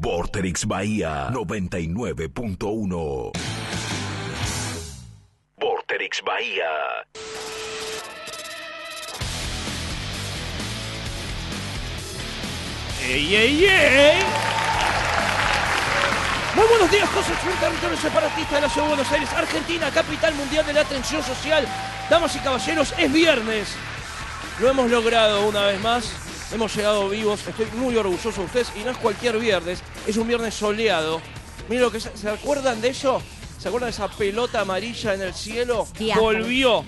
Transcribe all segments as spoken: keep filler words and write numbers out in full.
Vorterix Bahía noventa y nueve punto uno. Vorterix Bahía. ¡Ey, ey, ey! Muy buenos días, José Chuel, territorio separatista de la ciudad de Buenos Aires, Argentina, capital mundial de la atención social. Damas y caballeros, es viernes. Lo hemos logrado una vez más. Hemos llegado vivos. Estoy muy orgulloso de ustedes. Y no es cualquier viernes, es un viernes soleado. Miren lo que se, ¿se acuerdan de eso? ¿Se acuerdan de esa pelota amarilla en el cielo? Diáfano. Volvió.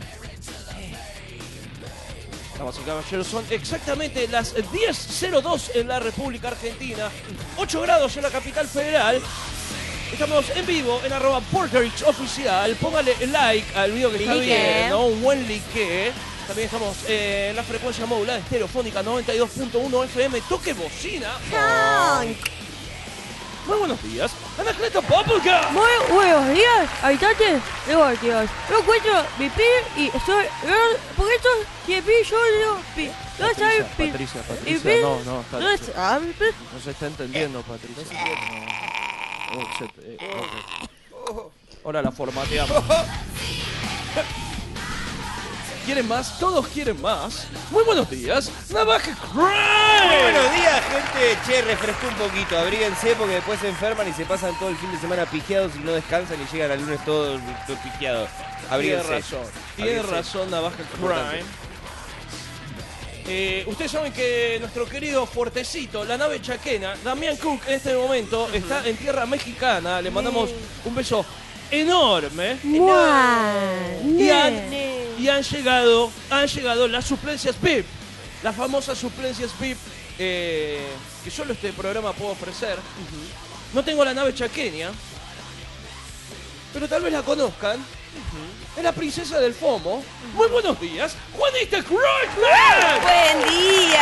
Damas y caballeros, son exactamente las diez cero dos en la República Argentina, ocho grados en la capital federal. Estamos en vivo en arroba Vorterix oficial. Póngale like al video que está Like. bien, ¿no? Un buen like. También estamos eh, en la frecuencia modulada estereofónica noventa y dos punto uno F M. Toque bocina. Honk. Muy buenos días, Anacleto Populka. Muy buenos días, habitantes de Guardias. Yo encuentro mi pi y estoy... Por eso, si el pi yo digo pi. ¿Dónde está el pi? Patricia, ¿Y Patricia, pi? no, no, está, ¿Dónde está Ah, mi pi? no se está entendiendo, Patricia. No, no se- eh, ok. Ahora la formateamos. ¿Quieren más? Todos quieren más. Muy buenos días, Navaja Crime. Buenos días, gente. Che, refrescó un poquito. Abríguense porque después se enferman y se pasan todo el fin de semana pijeados y no descansan y llegan al lunes todos todo pijeados. Tiene Abríguense. razón. Tiene Abríguense. razón, Navaja Importante. Crime. Eh, ustedes saben que nuestro querido fuertecito, la nave chaquena, Damián Cook, en este momento está en tierra mexicana. Le mandamos un beso enorme. Mua. Y han, y han llegado, han llegado las suplencias V I P, las famosas suplencias V I P eh, que solo este programa puede ofrecer. No tengo la nave chaqueña, pero tal vez la conozcan. Es la princesa del FOMO. Muy buenos días, Juanita Kreutzmann. Buen día.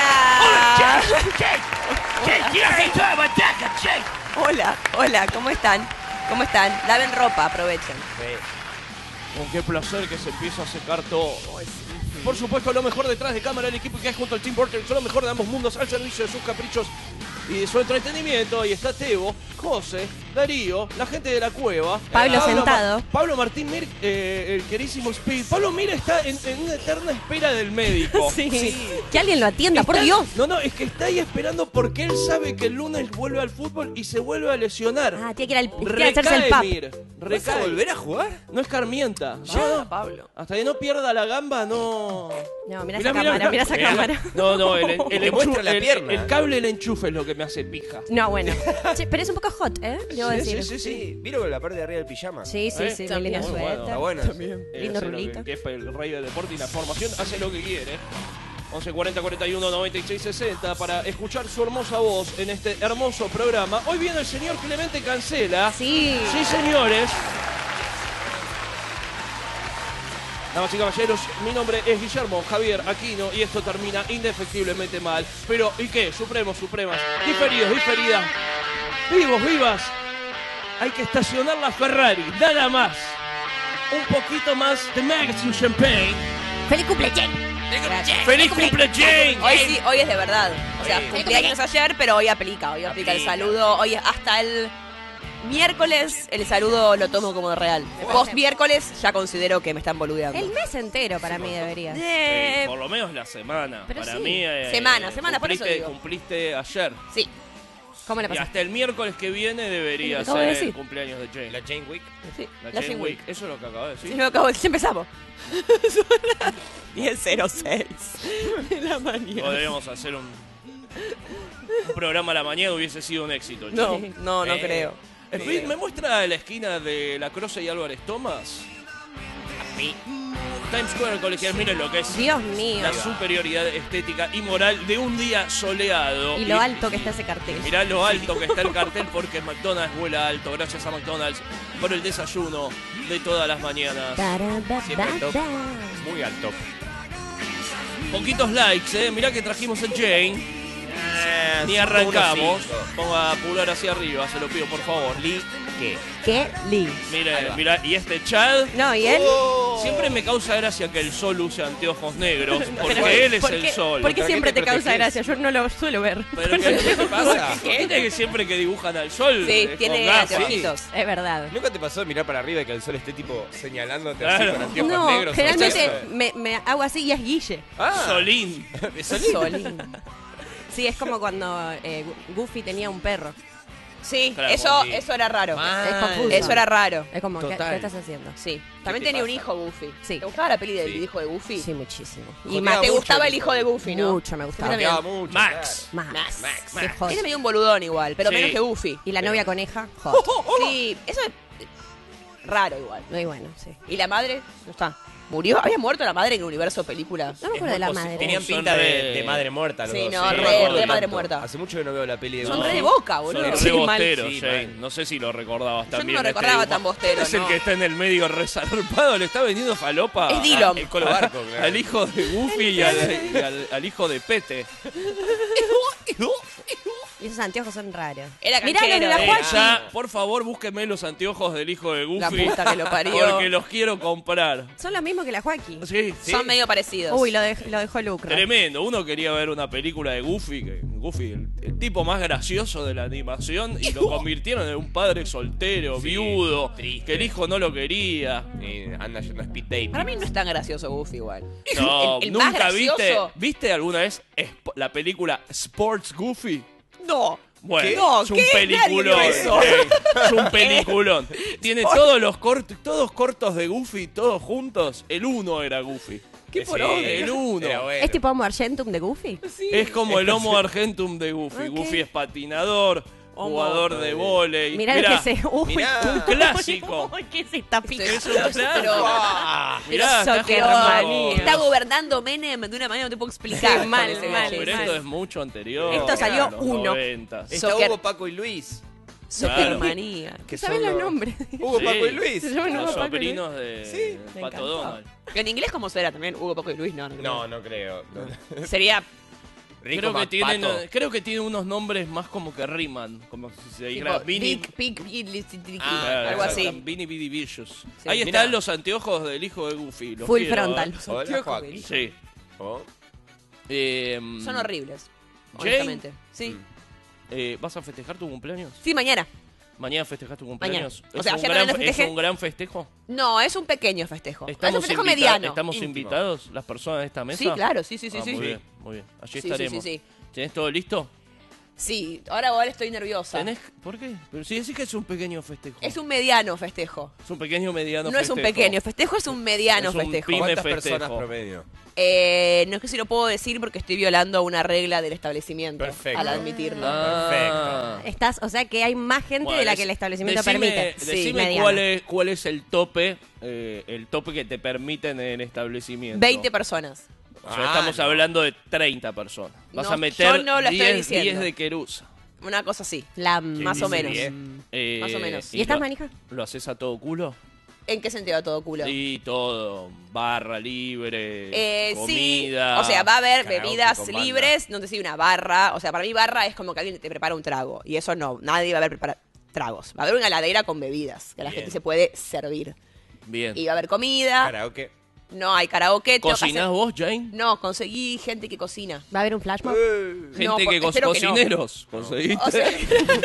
Hola, hola, ¿cómo están? ¿Cómo están? Laven ropa, aprovechen. Con qué placer que se empieza a secar todo. Por supuesto, lo mejor detrás de cámara, el equipo que hay junto al Team Vorterix, lo mejor de ambos mundos al servicio de sus caprichos y de su entretenimiento. Y está Tebo, José, Darío, la gente de la cueva. Pablo Ma- sentado. Pablo Martín Mir, eh, el querísimo Speed. Pablo Mir está en, en una eterna espera del médico. Sí. Que alguien lo atienda, por Está- Dios. No, no, es que está ahí esperando porque él sabe que el lunes vuelve al fútbol y se vuelve a lesionar. Ah, tiene que ir al tiene que hacerse el Recae, pap. Mir. ¿Vas a Recae. volver a jugar? No escarmienta. Ya, No, no. Pablo. Hasta que no pierda la gamba, no. No, mira Mirá, esa mirá, cámara, mirá. mira esa Mirá. cámara. No, no, el, el, el Le muestra enchu- la el- pierna. el cable, el enchufe es lo que me hace pija. No, bueno. Che, pero es un poco hot, ¿eh? Debo Sí, decir. sí, sí, sí. Sí. ¿Vieron la parte de arriba del pijama? Sí, sí, ¿Eh? sí, muy También. lindo Muy bueno, suéter. Está bueno. También. Lindo hace lo rulito. que- que es el rey del deporte y la formación hace lo que quiere. once cuarenta cuarenta y uno noventa y seis sesenta para escuchar su hermosa voz en este hermoso programa. Hoy viene el señor Clemente Cancela. Sí. Sí, señores. Damas y caballeros, mi nombre es Guillermo Javier Aquino y esto termina indefectiblemente mal. Pero, ¿y qué? Supremos, supremas, diferidos, diferidas, vivos, vivas. Hay que estacionar la Ferrari, nada más. Un poquito más de Magazine Champagne. ¡Feliz cumple, Jane! Gracias. ¡Feliz cumple, Jane! Hoy sí, hoy es de verdad. O sea, Sí. cumpleaños ayer, pero hoy aplica. Hoy aplica el saludo. Hoy hasta el miércoles el saludo lo tomo como real. Post miércoles ya considero que me están boludeando. El mes entero para mí debería. Eh, Sí, por lo menos la semana. Pero Para sí. mí. eh, Semana, semana, por eso cumpliste- digo. Cumpliste ayer. sí. ¿Cómo le Y pasa? hasta el miércoles que viene debería Lo acabo ser de el decir. cumpleaños de Jane. La Jane Wick. Sí, La la Jane Jane Week. Week. Eso es lo que acabo de decir. Sí, lo acabo de decir, empezamos. diez cero seis de la mañana. Podríamos hacer un, un programa a la mañana, hubiese sido un éxito. No, che. no, no Eh, creo. Speed, ¿me muestra la esquina de La Croce y Álvarez Thomas? Times Square Colegial, miren lo que es Dios mío. la superioridad estética y moral de un día soleado. Y lo alto que está ese cartel. Mirá lo alto que está el cartel porque McDonald's vuela alto. Gracias a McDonald's por el desayuno de todas las mañanas. Siempre top. Muy al top. Poquitos likes, eh. Mirá que trajimos a Jane. Eh, Ni cinco, arrancamos. uno, cinco. Ponga pulgar hacia arriba, se lo pido, por favor. Li, ¿qué? ¿Qué? Lee. Mire, mira, y este Chad. No, ¿y él? Oh. Siempre me causa gracia que el sol use anteojos negros, porque Pero, él es ¿por el qué- sol. ¿Por qué ¿Contra siempre qué te te causa proteges? gracia? Yo no lo suelo ver. Pero que, ¿Qué te pasa? Viste que siempre que dibujan al sol. Sí, eh, con tiene gafas. anteojitos. Es verdad. ¿Nunca te pasó de mirar para arriba y que el sol esté tipo señalándote Claro. así con anteojos No, negros? generalmente Eso. me, me hago así y es Guille. Ah, Solín. Solín. Sí, es como cuando eh, Goofy tenía un perro. Sí, Claro, eso, sí. eso era raro. Mal. Es confuso. Eso era raro. Es como, ¿qué, Total. qué estás haciendo? Sí. También te tenía un pasa? hijo Goofy. Sí. ¿Te gustaba la peli del Sí. hijo de Goofy? Sí, muchísimo. Y Jodeaba más, te mucho gustaba el el hijo de Goofy, ¿no? Mucho me gustaba. también. Jodeaba mucho. Max. Más. Max. Qué Ese joya. es medio un boludón igual, pero Sí. menos que Goofy. Y la novia coneja, hot. Sí, eso es raro igual. Muy bueno, sí. ¿Y la madre? No está. ¿Murió? ¿Había muerto la madre en el universo película? No me acuerdo de la madre. Tenían Son pinta de, re- de madre muerta los Sí, dos. no, me re- acuerdo re tanto. madre muerta. Hace mucho que no veo la peli de Son Goofy. re de boca, Son boludo. re Sí, mal. bosteros, Sí, Jane. mal. No sé si lo recordabas Yo no también. lo este recordaba dibujo. tan bostero, Es el no. que está en el medio resarpado, le está vendiendo falopa. Es Dillon. El Colo Barco, claro. Al hijo de Goofy y al, y al- al hijo de Pete. Y esos anteojos son raros. Era Mirá los de canchero, la eh. Joaquín. Ya, por favor, búsqueme los anteojos del hijo de Goofy. La puta que lo parió. Porque los quiero comprar. Son los mismos que la Joaquín. Sí, Son medio parecidos. Uy, lo, de- lo dejó Lucro. Tremendo. Uno quería ver una película de Goofy, que Goofy, el, el tipo más gracioso de la animación, y lo convirtieron en un padre soltero, Sí, viudo, triste. que el hijo no lo quería. Y anda yendo a speed dating. Para mí no es tan gracioso Goofy igual. No, el, el más nunca viste, gracioso. ¿viste alguna vez Sp- la película Sports Goofy? No. Bueno, ¿Qué? No, es un ¿qué? peliculón. Nadie vio eso. eh, Es un peliculón. Tiene todos los cortos, todos cortos de Goofy, todos juntos. El uno era Goofy. ¿Qué Sí, poronga? El uno. era bueno. ¿Es tipo Homo Argentum de Goofy? Es como el Homo Argentum de Goofy. Ok. Goofy es patinador, jugador de vóley. Mirá, Mirá, lo que se... Uy, mirá. un clásico. Uy, ¿qué es esta Sí, pica? Es un pero- clásico. pero- Ah, Mirá, Eso está que Pero jugando- está gobernando Menem de una manera que no te puedo explicar. Sí, mal, Ese mal, bicho. Pero mal. esto es mucho anterior. Esto salió a los uno. noventas. está Soccer. Hugo, Paco y Luis. Supermanía. Que ¿Sabes son los nombres? Hugo, Sí. Paco y Luis. Se llaman Los Hugo, Paco y Luis. sobrinos de Sí, me Pato encantó. Donald. En inglés, ¿cómo será también? Hugo, Paco y Luis, no. No, no creo. Sería Rico Creo que, tienen, Pato. eh, creo que tienen unos nombres más como que riman. Como si se dijera tipo Vinny. Dick, Pig, Pig, Listi, Tricky, Ah, Claro, algo exacto, así. Vinny Biddy Vicious. Sí. Ahí Mirá. están los anteojos del hijo de Goofy. los Full quiero, frontal. ¿eh? Hola, Joaquín. Sí. Oh. Eh, Son horribles. Jane. Honestamente. Sí. Mm. eh, ¿Vas a festejar tu cumpleaños? Sí, mañana. ¿Mañana festejas tu cumpleaños? Mañana. O ¿Es, sea, un ayer gran, también lo ¿Es festejé. un gran festejo? No, es un pequeño festejo. Es un festejo invita- mediano. ¿Estamos íntimo. invitados, las personas de esta mesa? Sí, claro, sí, sí, sí, Ah, sí. Muy Sí. bien, muy bien. Allí Sí, sí, estaremos. sí, sí. ¿Tenés todo listo? Sí, ahora igual estoy nerviosa. ¿Tenés? ¿Por qué? Pero si decís que es un pequeño festejo. Es un mediano festejo. Es un pequeño mediano No es un festejo. pequeño festejo, es un mediano Es un festejo. pyme ¿Cuántas festejo. personas promedio? Eh, no es que si lo puedo decir porque estoy violando una regla del establecimiento Perfecto. al admitirlo. Ah. Estás, o sea que hay más gente Bueno, de la dec- que el establecimiento decime, permite. Decime mediano. cuál es, cuál es el tope, eh, el tope que te permiten en el establecimiento. veinte personas. O sea, Ah, estamos no. hablando de treinta personas. Vas No, a meter yo no lo estoy diez, diciendo. diez de querusa. Una cosa así. La, Más o dice menos. diez? Eh, Más o menos. ¿Y estás lo- manija? ¿Lo haces a todo culo? ¿En qué sentido a todo culo? Sí, todo. Barra libre, Eh, comida. sí, o sea, va a haber karaoke bebidas con banda. libres, no te sigue una barra, o sea, para mí barra es como que alguien te prepara un trago, y eso no, nadie va a haber preparar tragos, va a haber una heladera con bebidas, que la Bien. gente se puede servir, Bien. y va a haber comida, Karaoke. no hay karaoke, tengo que ¿Cocinás hacer- vos, Jane? No, conseguí gente que cocina. ¿Va a haber un flash mob? Gente No, que porque co- espero que no. cocineros. ¿Conseguiste? O sea,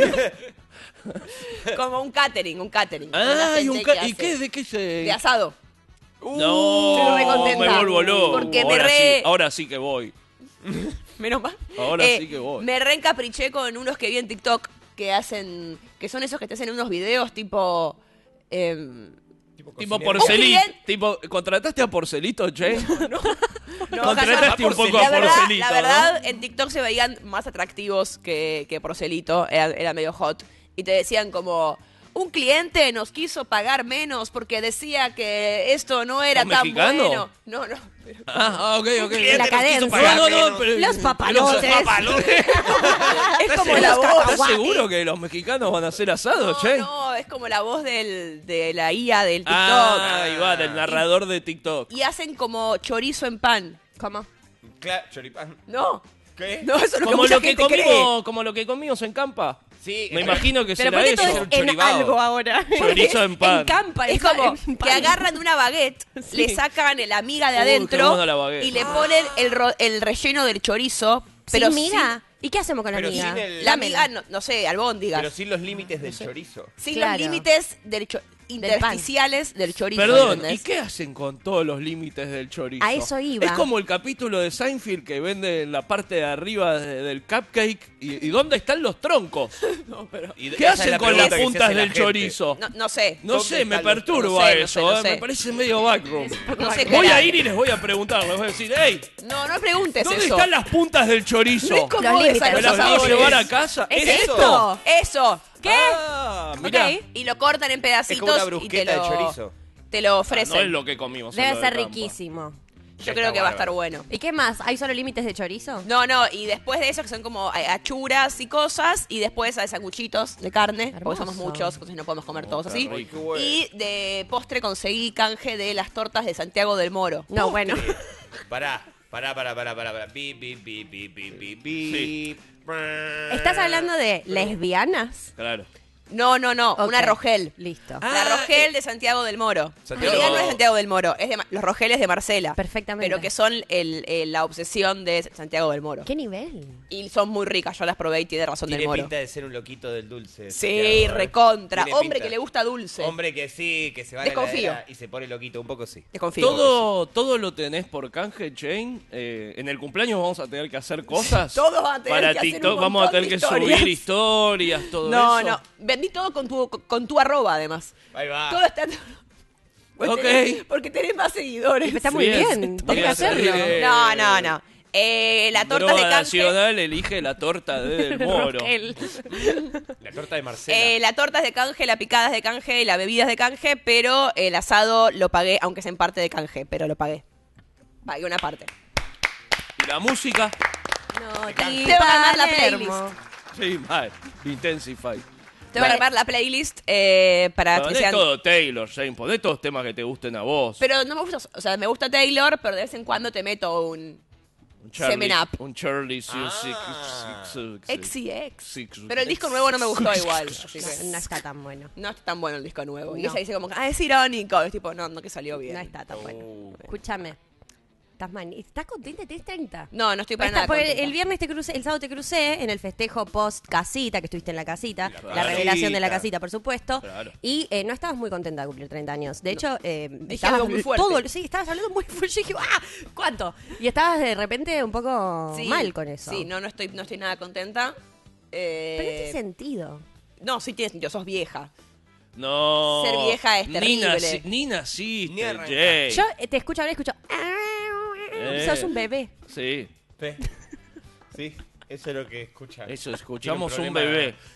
como un catering, un catering. ah, Una y, un gente ca- que ¿y hace qué? ¿De qué se...? De asado. No, Estoy re contenta. me vuelvo loco. Porque me ahora, re- sí, ahora sí que voy. Menos mal. Ahora Eh, sí que voy. Me reencapriché con unos que vi en TikTok que hacen, que son esos que te hacen unos videos tipo... em, Tipo cocinero. porcelito. cliente- Tipo, ¿contrataste a Porcelito, Jane? no, Contrataste un poco la a verdad, Porcelito, la ¿no? verdad, en TikTok se veían más atractivos que, que Porcelito, era, era medio hot. Y te decían como, un cliente nos quiso pagar menos porque decía que esto no era ¿Un tan mexicano? bueno. No, no. pero- Ah, ah, ok, ok. La cadencia. No, no, no, pero- Los papalotes. Los papalotes. es como Los la voz. ¿Estás cacahuates. seguro que los mexicanos van a hacer asados, No, Jane? no, es como la voz del, de la I A del TikTok. Ah, ahí va, del narrador de TikTok. Y hacen como chorizo en pan. ¿Cómo? Claro, choripán. No. ¿Qué? No, eso es lo que Como mucha lo que, gente cree. comimos, como lo que comimos en Campa. Sí. Me imagino que Pero será ¿por qué eso. todo un es en choribao. algo ahora? Chorizo en pan. En campa. Es en como pan. que agarran una baguette, Sí. le sacan la miga de Uy, qué adentro buena la baguette. y le ponen el, ro- el relleno del chorizo. Pero ¿Sin miga? ¿Y qué hacemos con la Pero miga? sin el- sin- la Dámela. miga, no, no sé, albóndigas. Pero sin los límites del chorizo. sin Claro. los límites del cho- intersticiales del chorizo. Perdón, ¿entendés? ¿y qué hacen con todos los límites del chorizo? A eso iba. Es como el capítulo de Seinfeld que vende en la parte de arriba de- del cupcake. ¿Y, y dónde están los troncos? Y ¿Qué esa es hacen la con pregunta las que se puntas hace la del gente. chorizo? No, no sé. No ¿Dónde sé, me están los- perturba no sé, no eso, sé, no eh, sé. me parece medio backroom. No sé qué Voy era. a ir y les voy a preguntar, les voy a decir, hey, No, no preguntes ¿dónde eso. están las puntas del chorizo? No incomodes límites. a ¿Me los las puedo asadores. llevar a casa? ¿Es esto? esto? Eso. ¿Qué? Ah, mirá. Ok. Y lo cortan en pedacitos Es como una y te brusqueta lo, de chorizo. te lo Ah, ofrecen. no es lo que comimos. en Debe lo de ser Campa. riquísimo. Yo creo que va a estar bueno. ¿Y qué más? ¿Hay solo límites de chorizo? No, no, y después de eso que son como eh, achuras y cosas, y después hay sanguchitos de carne, Hermoso. porque somos muchos, entonces no podemos comer todos está así. rico. Qué bueno. Y de postre conseguí canje de las tortas de Santiago del Moro. No, bueno. Pará, pará, pará, pará, pará, pará. Bip, bip, bip, bip, bip, bip, bip. ¿Estás hablando de lesbianas? Claro. No, no, no, Ok. una Rogel. Listo. La Ah, Rogel de Santiago del Moro. Santiago- En realidad no es Santiago del Moro, es de Ma- los Rogeles de Marcela. Perfectamente. Pero que son el, el- la obsesión de Santiago del Moro. ¿Qué nivel? Y son muy ricas, yo las probé y tiene razón del Tiene Moro. pinta de ser un loquito del dulce. Sí, Santiago, ¿eh? recontra. Tiene Hombre pinta. que le gusta dulce. Hombre que sí, que se va a la Desconfío. heladera y se pone loquito, un poco sí. Desconfío. ¿Todo, todo lo tenés por canje, Jane. Eh, en el cumpleaños vamos a tener que hacer cosas. Todos van a tener Para que hacer TikTok un vamos a montón tener de que subir historias. historias, todo No, eso. no. Vendí todo con tu, con tu arroba, además. Ahí va. Todo está... Porque Ok. tenés- Porque tenés más seguidores. Está muy Bien, bien. está Tenés que bien, hacerlo. bien. No, no, no. Eh, la torta Droga de canje... Nacional elige la torta de Del Moro. Rogel. La torta de Marcela. Eh, la torta es de canje, la picada es de canje y la bebida es de canje, pero el asado lo pagué, aunque sea en parte de canje, pero lo pagué. Pagué una parte. ¿Y la música? No, Tengo que armar la Palermo. Sí, mal. Intensify. Tengo que armar la playlist eh, para que Poné sean... todo Taylor, Jane. Poné todos los temas que te gusten a vos. Pero no me gusta, o sea, me gusta Taylor, pero de vez en cuando te meto un un Semen Up. Un Charlie Ah. X y X. Six- Pero el disco nuevo no me gustó igual, así No, que no está tan bueno. no está tan bueno el disco nuevo. Y No. ella dice como, ah, es irónico. Es tipo, no, no que salió bien. No está tan bueno. Oh. Escúchame. ¿Estás, mani- ¿Estás contenta? ¿Tienes treinta? No, no estoy para Está- nada porque el, contenta. el viernes te crucé, el sábado te crucé en el festejo post casita, que estuviste en la casita, la, casita. revelación de la casita, por supuesto. Claro. Y eh, no estabas muy contenta de cumplir treinta años. De hecho, eh, Dije estabas algo muy fuerte. todo, sí, estabas hablando muy fuerte. Yo dije, ¡ah! ¿Cuánto? Y estabas de repente un poco Sí, mal con eso. Sí, no, no estoy, no estoy nada contenta. Eh, Pero no tiene sentido. no, sí tiene sentido, sos vieja. No. Ser vieja es Ni terrible. naci- Ni naciste, Ni arrancaste. Jane. Yo eh, te escucho hablar y escucho. Eh. Sos un bebé. Sí. Sí. Sí, eso es lo que escuchan. Eso, escuchamos Tiene un problema- bebé.